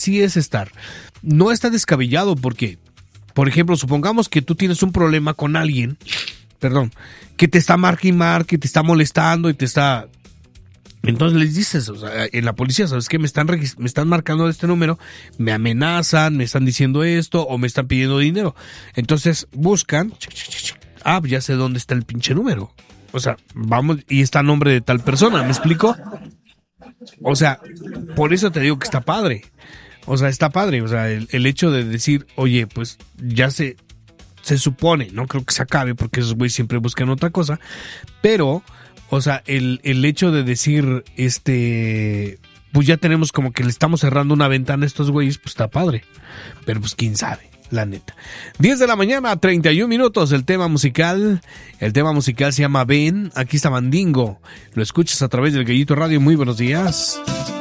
sí es estar. No está descabellado porque, por ejemplo, supongamos que tú tienes un problema con alguien, que te está que te está molestando y te está... Entonces les dices, o sea, en la policía, ¿sabes qué? Me están marcando este número, me amenazan, me están diciendo esto o me están pidiendo dinero. Entonces buscan, ya sé dónde está el pinche número. O sea, vamos, y está a nombre de tal persona, ¿me explico? O sea, por eso te digo que está padre. O sea, está padre. O sea, el hecho de decir, oye, pues ya se supone, no creo que se acabe porque esos güeyes siempre buscan otra cosa, pero, o sea, el hecho de decir, pues ya tenemos como que le estamos cerrando una ventana a estos güeyes, pues está padre. Pero pues quién sabe, la neta. 10 de la mañana, 31 minutos, el tema musical se llama Ven, aquí está Mandingo, lo escuchas a través del Gallito Radio, muy buenos días.